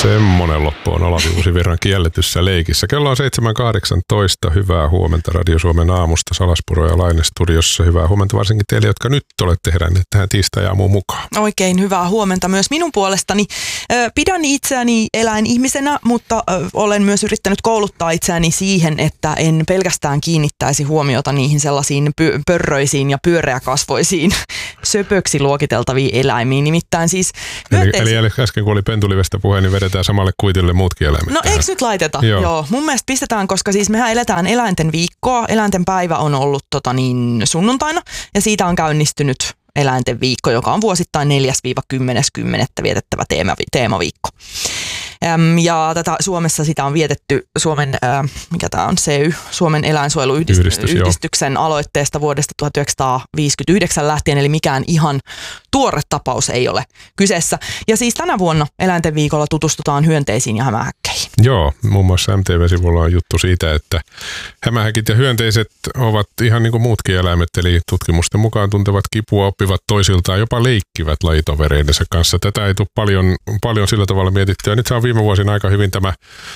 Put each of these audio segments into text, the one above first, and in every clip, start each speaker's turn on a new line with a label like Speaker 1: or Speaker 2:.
Speaker 1: Semmonen loppu on Olavi Uusivirran kielletyssä leikissä. Kello on 7.18. Hyvää huomenta Radio Suomen aamusta. Salaspuro ja Laine studiossa. Hyvää huomenta varsinkin teille, jotka nyt olette heränneet tähän tiistai-aamuun mukaan.
Speaker 2: Oikein hyvää huomenta myös minun puolestani. Pidän itseäni eläinihmisenä, mutta olen myös yrittänyt kouluttaa itseäni siihen, että en pelkästään kiinnittäisi huomiota niihin sellaisiin pörröisiin ja pyöreäkasvoisiin söpöksi luokiteltaviin eläimiin. Nimittäin siis
Speaker 1: Eli äsken kun oli pentulivestä puhe, niin vedetään samalle kuitille muutkin eläimet.
Speaker 2: No eikö nyt laiteta? Joo. Mun mielestä pistetään, koska siis mehän eletään eläinten viikkoa. Eläinten päivä on ollut sunnuntaina ja siitä on käynnistynyt eläinten viikko, joka on vuosittain 4.–10.10. vietettävä teemaviikko. Ja tätä Suomessa sitä on vietetty Suomen, mikä tämä on, CY, Suomen eläinsuojeluyhdistyksen aloitteesta vuodesta 1959 lähtien, eli mikään ihan tuore tapaus ei ole kyseessä. Ja siis tänä vuonna eläinten viikolla tutustutaan hyönteisiin ja hämähäkkeihin.
Speaker 1: Joo, muun muassa MTV-sivulla on juttu siitä, että hämähäkit ja hyönteiset ovat ihan niin kuin muutkin eläimet, eli tutkimusten mukaan tuntevat kipua, oppivat toisiltaan, jopa leikkivät lajitovereidensa kanssa. Tätä ei tule paljon sillä tavalla mietittyä. Nyt saa viime vuosina aika hyvin tämä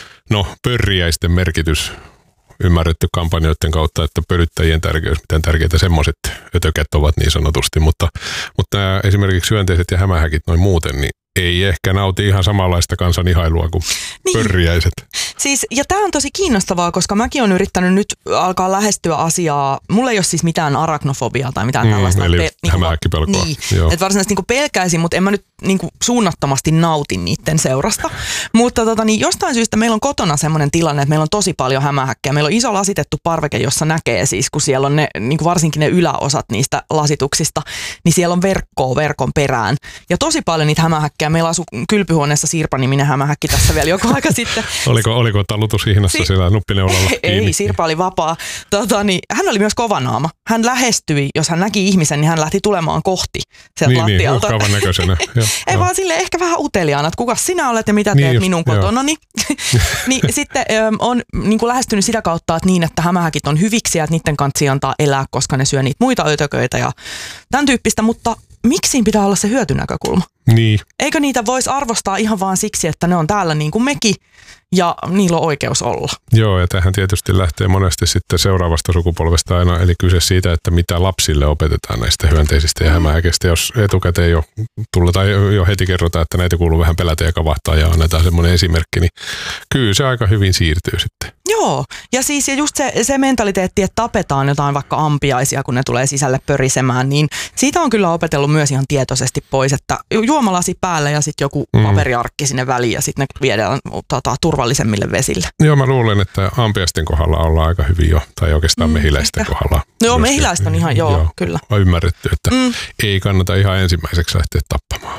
Speaker 1: pörriäisten merkitys ymmärretty kampanjoiden kautta, että pölyttäjien tärkeys, miten tärkeitä semmoiset ötökät ovat niin sanotusti, mutta esimerkiksi hyönteiset ja hämähäkit noin muuten, niin ei ehkä nauti ihan samanlaista kansan ihailua kuin pörriäiset.
Speaker 2: Siis, ja tämä on tosi kiinnostavaa, koska mäkin olen yrittänyt nyt alkaa lähestyä asiaa. Mulla ei ole siis mitään arachnofobiaa tai mitään tällaista.
Speaker 1: Eli hämähäkkipelkoa.
Speaker 2: Niin, että varsinaisesti pelkäisin, mutta en mä nyt suunnattomasti nauti niiden seurasta. Mutta jostain syystä meillä on kotona semmoinen tilanne, että meillä on tosi paljon hämähäkkejä. Meillä on iso lasitettu parveke, jossa näkee siis, kun siellä on ne, varsinkin ne yläosat niistä lasituksista, niin siellä on verkon perään. Ja tosi paljon niitä hämähäkkejä. Meillä asuu kylpyhuoneessa Sirpa-niminen hämähäkki tässä vielä joku aika sitten.
Speaker 1: Oliko talutushihnassa siellä nuppineulalla kiinni?
Speaker 2: Ei, Sirpa oli vapaa. Hän oli myös kovanaama. Hän lähestyi, jos hän näki ihmisen, niin hän lähti tulemaan kohti sieltä lattialta.
Speaker 1: Uhkaavan näköisenä.
Speaker 2: Ei vaan silleen ehkä vähän uteliaana, että kuka sinä olet ja mitä teet minun kotonani. Niin sitten on lähestynyt sitä kautta, että hämähäkit on hyviksiä, että niiden kanssa antaa elää, koska ne syö niitä muita ötököitä ja tämän tyyppistä, mutta miksi pitää olla se hyötynäkökulma?
Speaker 1: Niin.
Speaker 2: Eikö niitä voisi arvostaa ihan vaan siksi, että ne on täällä niin kuin mekin ja niillä on oikeus olla?
Speaker 1: Joo, ja tähän tietysti lähtee monesti sitten seuraavasta sukupolvesta aina, eli kyse siitä, että mitä lapsille opetetaan näistä hyönteisistä ja hämähäkeistä. Jos etukäteen jo tulee tai jo heti kerrotaan, että näitä kuuluu vähän pelätä ja kavahtaa ja annetaan semmoinen esimerkki, niin kyllä se aika hyvin siirtyy sitten.
Speaker 2: Joo, ja siis just se mentaliteetti, että tapetaan jotain vaikka ampiaisia, kun ne tulee sisälle pörisemään, niin siitä on kyllä opetellut myös ihan tietoisesti pois, että juomalasi päälle ja sitten joku paperiarkki sinne väliin ja sitten ne viedään turvallisemmille vesille.
Speaker 1: Joo, mä luulen, että ampiaisten kohdalla ollaan aika hyvin jo, tai oikeastaan mehiläisten kohdalla.
Speaker 2: Joo, mehiläistä on ihan, kyllä.
Speaker 1: On ymmärretty, että ei kannata ihan ensimmäiseksi lähteä tappamaan.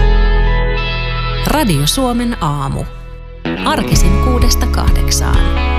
Speaker 3: Radio Suomen aamu. Arkisin 6–8.